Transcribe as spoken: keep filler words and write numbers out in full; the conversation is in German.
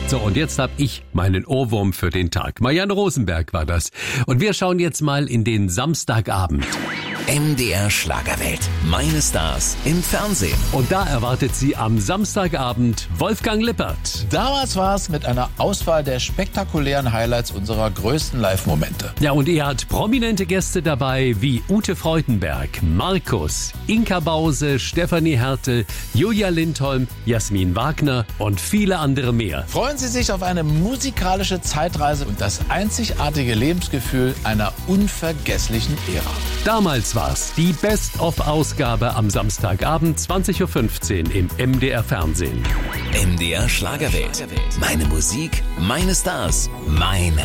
So, und jetzt habe ich meinen Ohrwurm für den Tag. Marianne Rosenberg war das. Und wir schauen jetzt mal in den Samstagabend. M D R Schlagerwelt. Meine Stars im Fernsehen. Und da erwartet sie am Samstagabend Wolfgang Lippert. Damals war es mit einer Auswahl der spektakulären Highlights unserer größten Live-Momente. Ja, und er hat prominente Gäste dabei wie Ute Freudenberg, Markus, Inka Bause, Stefanie Hertel, Julia Lindholm, Jasmin Wagner und viele andere mehr. Freuen Sie sich auf eine musikalische Zeitreise und das einzigartige Lebensgefühl einer unvergesslichen Ära. Damals war's die Best-of-Ausgabe am Samstagabend zwanzig Uhr fünfzehn im M D R Fernsehen. M D R Schlagerwelt. Meine Musik, meine Stars, meine